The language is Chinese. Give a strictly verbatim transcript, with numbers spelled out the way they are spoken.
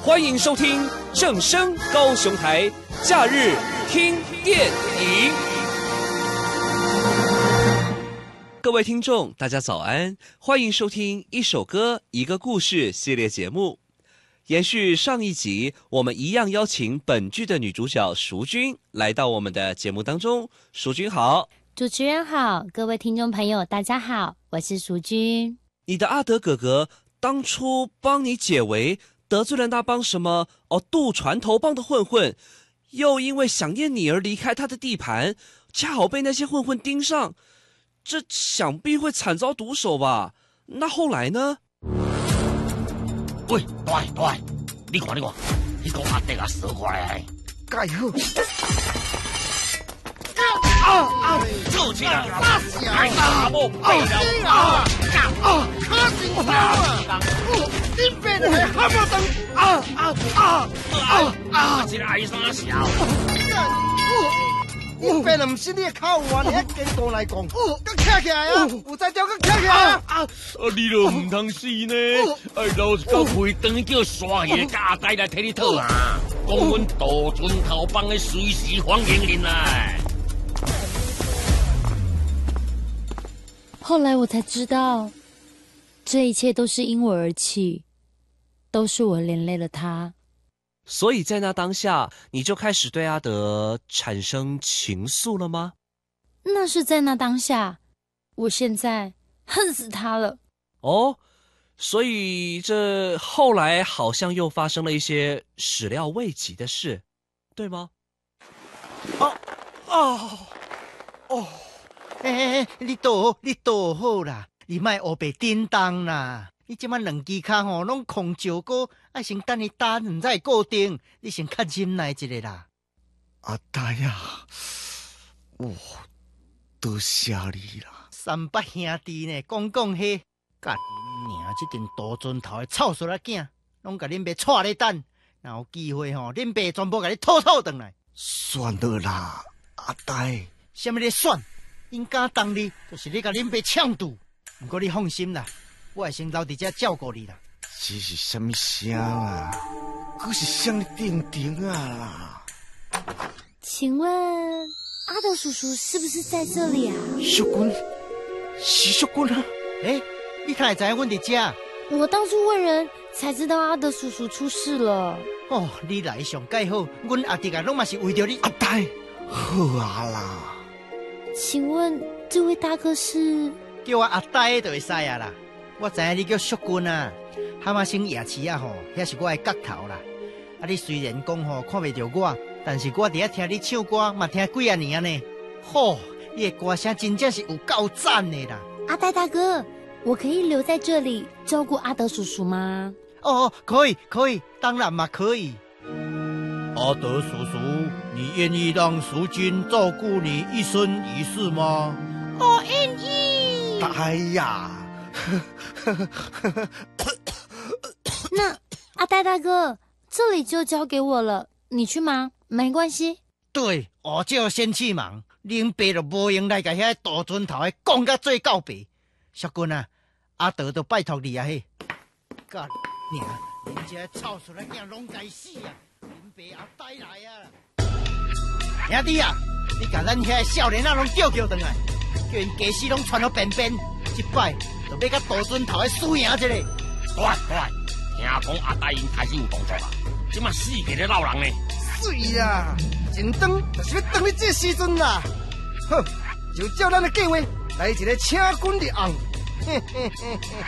欢迎收听正声高雄台假日听电影。各位听众，大家早安，欢迎收听一首歌一个故事系列节目。延续上一集，我们一样邀请本剧的女主角淑君来到我们的节目当中。淑君好。 主持人好，各位听众朋友大家好，我是淑君。 你的阿德哥哥当初帮你解围，得罪了那帮什么哦渡船头帮的混混，又因为想念你而离开他的地盘，恰好被那些混混盯上，这想必会惨遭毒手吧？那后来呢？ 喂，大爷大爷，你看你看，那个阿德啊扫过来， 盖好。 啊啊！做起来，打死啊！打不背了啊！ 啊！卡紧张啊！你别来喊我等啊啊啊啊啊！ 这个爱啥笑？ 你别了，不是你的口话，你还跟讲来讲，佮徛起来啊！有才调佮徛起来啊！ 啊！你都唔通死呢？哎，老是到会当叫沙爷甲阿呆来替你讨啊！讲阮杜村头帮的随时欢迎您来。 后来我才知道，这一切都是因我而起，都是我连累了他。 所以在那当下，你就开始对阿德产生情愫了吗？ 那是在那当下，我现在恨死他了。 哦，所以这后来好像又发生了一些始料未及的事，对吗？ 哦哦哦！哎哎哎，你倒你倒好啦，你莫黑白颠当啦。你即摆两支脚吼拢空照过，爱先等你打两才固定，你先较忍耐一下啦。 阿呆啊，哇，多谢你啦！ 三八兄弟呢，讲讲嘿，干娘这间杜尊头的臭衰仔囝，拢甲恁爸带咧等，若有机会吼，恁爸全部甲你吐吐转来。 算了啦，阿呆。 什么咧选？因敢当你，就是你甲恁爸呛赌。不过你放心啦，我会先留伫遮照顾你啦。 这是什么声啊？可是声你定定啊啦！ 请问阿德叔叔是不是在这里啊？ 淑君，是淑君啊！ 诶，你哪会知影阮伫遮？ 我到处问人才知道阿德叔叔出事了。 哦，你来上介好，阮阿弟啊，拢嘛是为着你。 阿呆，好啊啦。 请问这位大哥是？ 叫我阿呆就会使啊啦。我知影你叫淑君啊，蛤蟆星夜市啊吼，遐是我的角头啦。啊，你虽然讲吼看袂着我，但是我伫遐听你唱歌，嘛听几啊年呢。吼，你的歌声真正是有够赞的啦。 阿呆大哥，我可以留在这里照顾阿德叔叔吗？ 哦，可以，可以，当然嘛可以。阿德叔叔，你愿意让淑君照顾你一生一世吗？ 我愿意。 呆呀！ 那阿呆大哥，这里就交给我了，你去忙，没关系。 对，我就先去忙，恁爸就无用来甲遐大尊头的讲甲做告白。淑君啊，阿德就拜托你啊嘿。干娘，恁这臭出来囝拢该死啊！恁爸阿呆来啊！兄弟啊，你甲咱遐少年仔拢叫叫转来，叫因家私拢传到便便，一摆就要甲大尊头的输赢一个。 对对，听讲阿呆因开始有动作啦，即马死个咧闹人呢。 水啊，前当就是要当你这时阵啦。好，就照咱的计划来一个请君入瓮。嘿嘿嘿嘿。